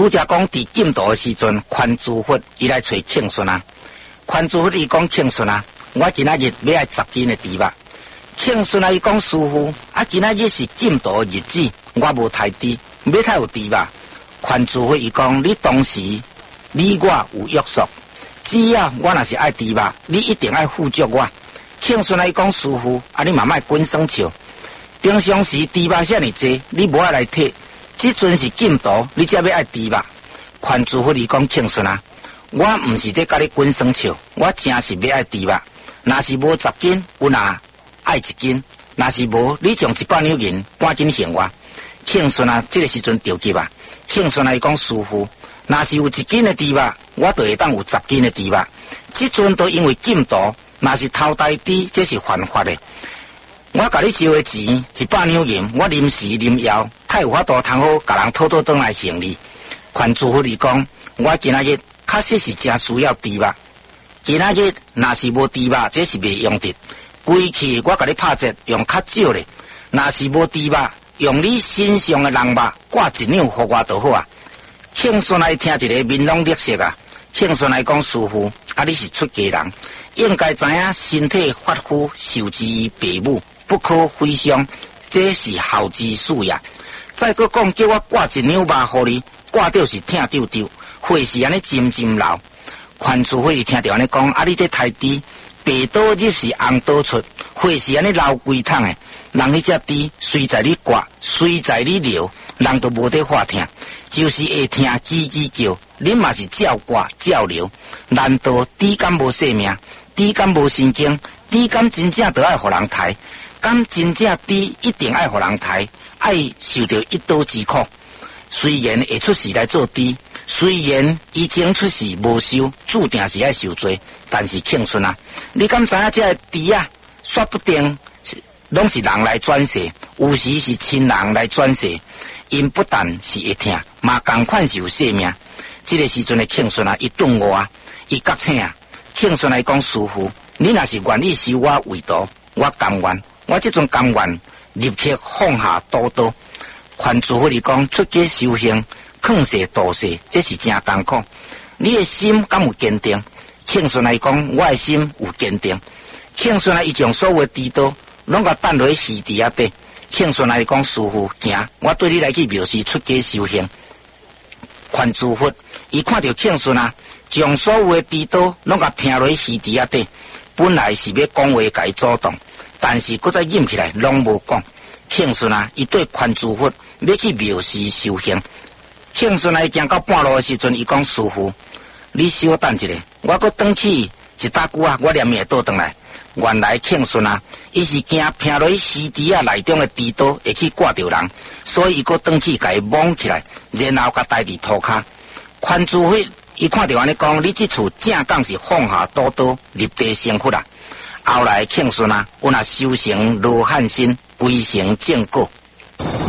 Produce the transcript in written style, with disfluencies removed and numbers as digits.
拄则讲伫禁毒的时阵，宽珠佛伊来找庆顺啊。宽珠佛伊讲庆顺啊，我今仔日要爱10斤的猪肉。庆顺啊，伊讲师傅啊，今仔日是禁毒的日子，我无太猪，要太有猪肉。宽珠佛伊讲，你当时你我有约束，只要我若是爱猪肉，你一定爱付足我。庆顺啊，伊讲师傅啊，你慢慢滚生笑。平常时猪肉遐尼济，你无爱来摕。即阵是禁毒，你才要爱猪肉。宽珠佛伊讲庆顺啊，我毋是在甲你滚生笑，我真是要爱猪肉。若是无10斤，有哪爱1斤；若是无，你将100两银赶紧还我。庆顺啊，这个时阵着急啊。庆顺啊，伊讲师傅，若是有1斤的猪肉，我就会当有10斤的猪肉。即阵都因为禁毒，若是偷大猪，这是犯法的。我甲你收的钱100两银，我临时临要，太有法度通好甲人偷倒来还你。宽珠佛伊讲，我今仔日确实是真需要猪肉。今仔日若是无猪肉，这是袂用得。规气我甲你拍折用较少咧。若是无猪肉，用你身上的人肉挂1两互我就好啊。庆顺来听一个面拢绿色啊。庆顺来讲师傅啊，你是出家人，应该知影身体发肤受之于父母。不可非常，这是后之事也。再搁讲，叫我挂1两肉互你，挂到是疼丢丢，血是安尼浸浸流。宽珠佛伊听到安尼讲，啊，你这太猪，白刀入是红刀出，血是安尼流规桶诶。人迄只猪，随在你挂，随在你流，人都无得话听，就是会听叽叽叫。恁嘛是照挂照流，难道猪敢无性命？猪敢无神经？猪敢真正都爱互人抬？敢真正猪一定爱互人抬，爱受到一刀之苦。虽然会出事来做猪，虽然以前出事无受，注定是爱受罪，但是庆顺啊，你敢知影这个猪啊，说不定拢是人来转世，有时是亲人来转世，因不但是会疼，嘛同款是有性命。这个时阵的庆顺啊，伊顿我啊，伊觉醒啊，庆顺来讲师傅，你若是愿意收我为徒，我甘愿。我这阵甘愿立刻放下刀刀。宽珠佛伊讲，出家修行，劝世度世，这是真艰苦。你的心敢有坚定？庆顺来讲，我的心有坚定。庆顺来伊将所有的猪刀拢甲担落去尸猪底。庆顺来讲，师傅行，我对你来去表示出家修行。宽珠佛伊看到庆顺啊，将所有的猪刀拢甲听落去尸猪底，本来是要讲话甲伊阻挡。但是搁再忍起来，拢无讲。庆顺啊，伊对宽珠佛要去庙寺修行。庆顺啊，行到半路的时阵，伊讲师傅，你稍等一下，我搁转去一大久啊，我连命倒转来。原来庆顺啊，伊是惊拼落去尸猪啊内中的猪刀会去挂着人，所以伊搁转去甲伊绑起来，然后甲带伫涂骹。宽珠佛伊看到安尼讲，你这厝正当是放下刀刀，立地成佛啊。后来庆顺啊，有那修成罗汉心，归成正果。